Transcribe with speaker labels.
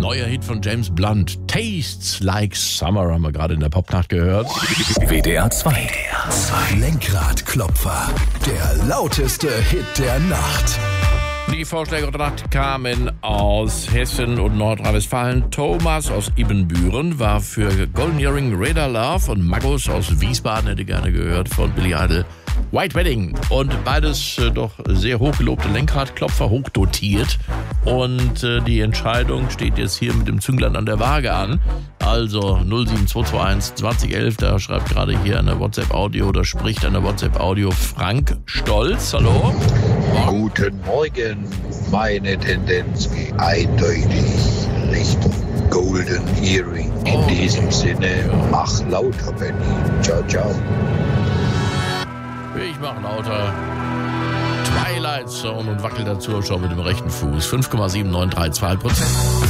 Speaker 1: Neuer Hit von James Blunt. Tastes Like Summer haben wir gerade in der Popnacht gehört.
Speaker 2: WDR 2. Lenkradklopfer. Der lauteste Hit der Nacht.
Speaker 1: Die Vorschläge der Nacht kamen aus Hessen und Nordrhein-Westfalen. Thomas aus Ibbenbüren war für Golden Earring Radar Love und Magus aus Wiesbaden hätte gerne gehört von Billy Idol White Wedding. Und beides doch sehr hochgelobte Lenkradklopfer, hochdotiert. Und die Entscheidung steht jetzt hier mit dem Zünglein an der Waage an. Also 07221 2011, da schreibt gerade hier eine WhatsApp-Audio oder spricht eine WhatsApp-Audio Frank Stolz. Hallo?
Speaker 3: Guten Morgen, meine Tendenz geht eindeutig Richtung Golden Earring. In diesem Sinne, mach lauter, Benny. Ciao, ciao.
Speaker 1: Ich mach lauter. Twilight Zone und wackel dazu schon mit dem rechten Fuß. 5,7932%.